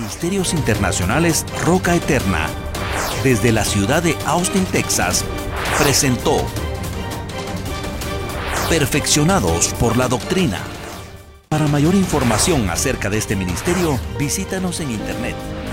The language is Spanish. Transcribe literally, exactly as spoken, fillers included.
Ministerios Internacionales Roca Eterna, desde la ciudad de Austin, Texas, presentó Perfeccionados por la Doctrina. Para mayor información acerca de este ministerio, visítanos en internet